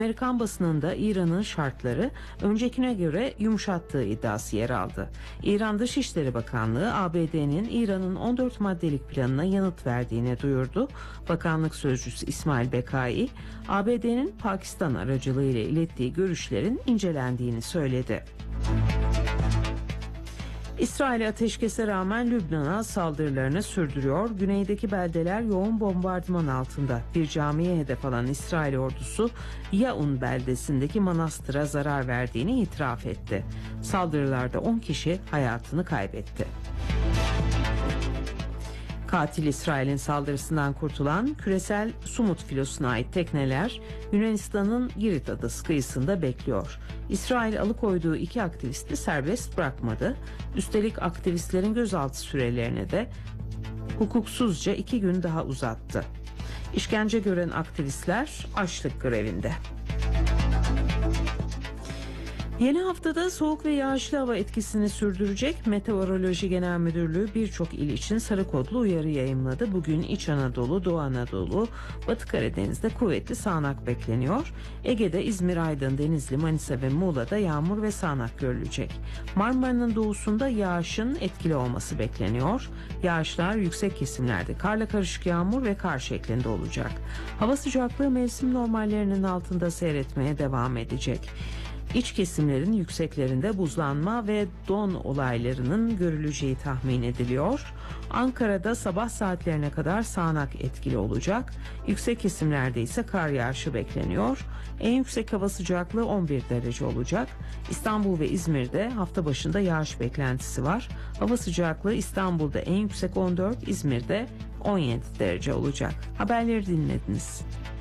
Amerikan basınında İran'ın şartları öncekine göre yumuşattığı iddiası yer aldı. İran Dışişleri Bakanlığı ABD'nin İran'ın 14 maddelik planına yanıt verdiğini duyurdu. Bakanlık sözcüsü İsmail Bekai, ABD'nin Pakistan aracılığıyla ilettiği görüşlerin incelendiğini söyledi. İsrail ateşkese rağmen Lübnan'a saldırılarını sürdürüyor. Güneydeki beldeler yoğun bombardıman altında. Bir camiye hedef alan İsrail ordusu Yaun beldesindeki manastıra zarar verdiğini itiraf etti. Saldırılarda 10 kişi hayatını kaybetti. Katil İsrail'in saldırısından kurtulan küresel Sumut filosuna ait tekneler Yunanistan'ın Girit adası kıyısında bekliyor. İsrail alıkoyduğu 2 aktivisti serbest bırakmadı. Üstelik aktivistlerin gözaltı sürelerini de hukuksuzca 2 gün daha uzattı. İşkence gören aktivistler açlık grevinde. Yeni haftada soğuk ve yağışlı hava etkisini sürdürecek. Meteoroloji Genel Müdürlüğü birçok il için sarı kodlu uyarı yayımladı. Bugün İç Anadolu, Doğu Anadolu, Batı Karadeniz'de kuvvetli sağanak bekleniyor. Ege'de İzmir, Aydın, Denizli, Manisa ve Muğla'da yağmur ve sağanak görülecek. Marmara'nın doğusunda yağışın etkili olması bekleniyor. Yağışlar yüksek kesimlerde karla karışık yağmur ve kar şeklinde olacak. Hava sıcaklığı mevsim normallerinin altında seyretmeye devam edecek. İç kesimlerin yükseklerinde buzlanma ve don olaylarının görüleceği tahmin ediliyor. Ankara'da sabah saatlerine kadar sağanak etkili olacak. Yüksek kesimlerde ise kar yağışı bekleniyor. En yüksek hava sıcaklığı 11 derece olacak. İstanbul ve İzmir'de hafta başında yağış beklentisi var. Hava sıcaklığı İstanbul'da en yüksek 14, İzmir'de 17 derece olacak. Haberleri dinlediniz.